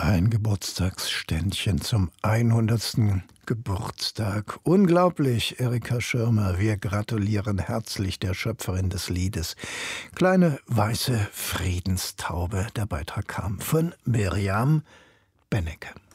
Ein Geburtstagsständchen zum 100. Geburtstag. Unglaublich, Erika Schirmer. Wir gratulieren herzlich der Schöpferin des Liedes. Kleine weiße Friedenstaube. Der Beitrag kam von Mirjam Bennecke.